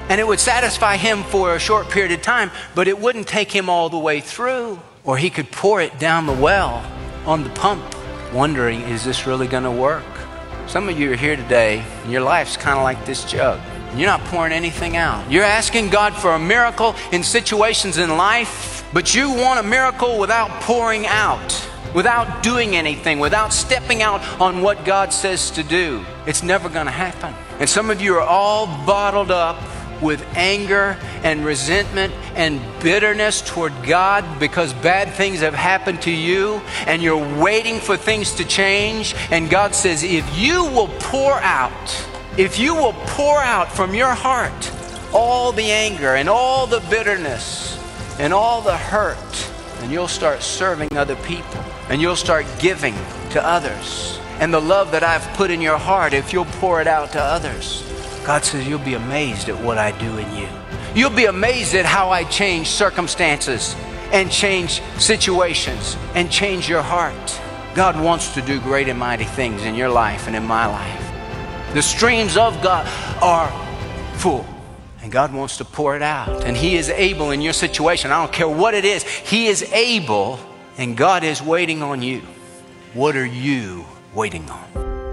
And it would satisfy him for a short period of time, but it wouldn't take him all the way through. Or he could pour it down the well on the pump, wondering, is this really going to work? Some of you are here today, and your life's kind of like this jug. You're not pouring anything out. You're asking God for a miracle in situations in life, but you want a miracle without pouring out, without doing anything, without stepping out on what God says to do. It's never going to happen. And some of you are all bottled up with anger and resentment and bitterness toward God because bad things have happened to you, and you're waiting for things to change. And God says, if you will pour out from your heart all the anger and all the bitterness and all the hurt, and you'll start serving other people, and you'll start giving to others. And the love that I've put in your heart, if you'll pour it out to others, God says you'll be amazed at what I do in you. You'll be amazed at how I change circumstances and change situations and change your heart. God wants to do great and mighty things in your life and in my life. The streams of God are full, and God wants to pour it out. And He is able in your situation. I don't care what it is. He is able, and God is waiting on you. What are you waiting on?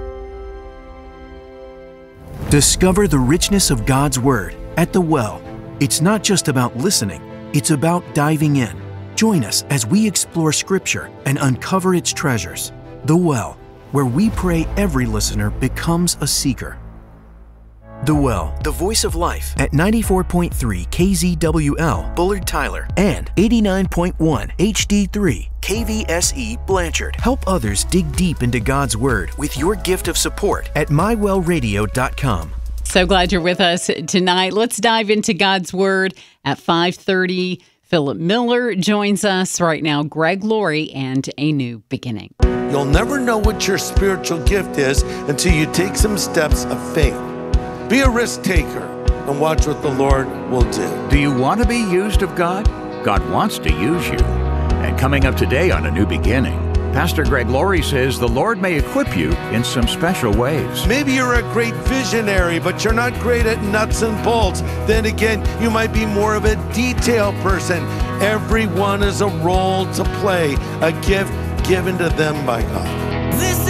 Discover the richness of God's Word at The Well. It's not just about listening, it's about diving in. Join us as we explore Scripture and uncover its treasures. The Well, where we pray every listener becomes a seeker. The Well, the voice of life at 94.3 KZWL, Bullard Tyler, and 89.1 HD3 KVSE Blanchard. Help others dig deep into God's Word with your gift of support at mywellradio.com. So glad you're with us tonight. Let's dive into God's Word at 5:30. Philip Miller joins us right now. Greg Laurie and A New Beginning. You'll never know what your spiritual gift is until you take some steps of faith. Be a risk taker and watch what the Lord will do. Do you want to be used of God? God wants to use you. And coming up today on A New Beginning, Pastor Greg Laurie says the Lord may equip you in some special ways. Maybe you're a great visionary, but you're not great at nuts and bolts. Then again, you might be more of a detail person. Everyone has a role to play, a gift given to them by God. This